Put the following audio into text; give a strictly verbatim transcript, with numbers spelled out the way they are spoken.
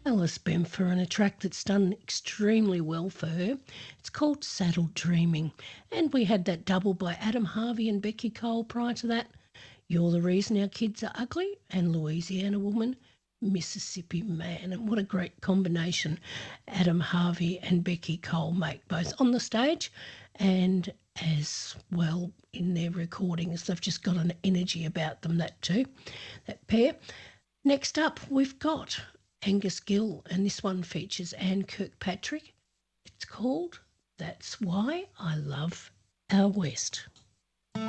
Alice Benfer and a track that's done extremely well for her. It's called Saddle Dreaming. And we had that double by Adam Harvey and Becky Cole prior to that. You're the Reason Our Kids Are Ugly and Louisiana Woman, Mississippi Man. And what a great combination Adam Harvey and Becky Cole make, both on the stage and as well in their recordings. They've just got an energy about them, that too, that pair. Next up, we've got Angus Gill, and this one features Anne Kirkpatrick. It's called That's Why I Love Our West.